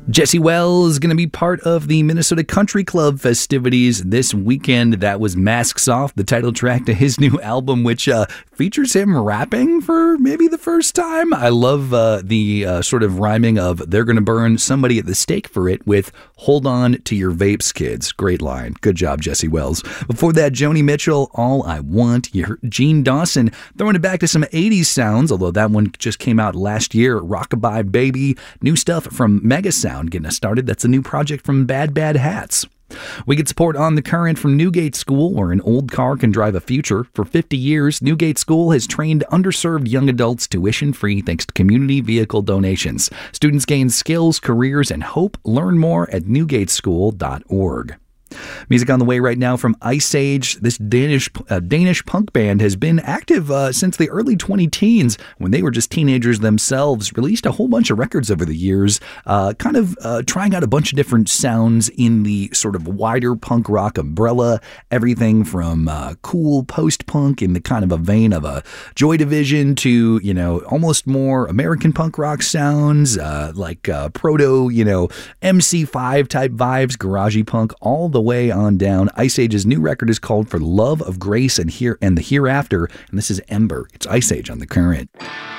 Jesse Wells is going to be part of the Minnesota Country Club festivities this weekend. That was Masks Off, the title track to his new album, which features him rapping for maybe the first time. I love the sort of rhyming of "they're going to burn somebody at the stake for it" with "hold on to your vapes, kids." Great line. Good job, Jesse Wells. Before that, Joni Mitchell, "All I Want." You heard Gene Dawson throwing it back to some 80s sounds, although that one just came out last year. "Rockabye Baby." New stuff from Mega Sound getting us started. That's a new project from Bad Bad Hats. We get support on the current from Newgate School, where an old car can drive a future. For 50 years, Newgate School has trained underserved young adults tuition-free thanks to community vehicle donations. Students gain skills, careers, and hope. Learn more at newgateschool.org. Music on the way right now from Ice Age. This Danish punk band has been active since the early 20-teens, when they were just teenagers themselves. Released a whole bunch of records over the years, trying out a bunch of different sounds in the sort of wider punk rock umbrella. Everything from cool post-punk in the kind of a vein of a Joy Division to, almost more American punk rock sounds, like proto, MC5 type vibes, garagey punk, all the way on down. Ice Age's new record is called For the Love of Grace and the Hereafter, and this is Ember. It's Ice Age on The Current.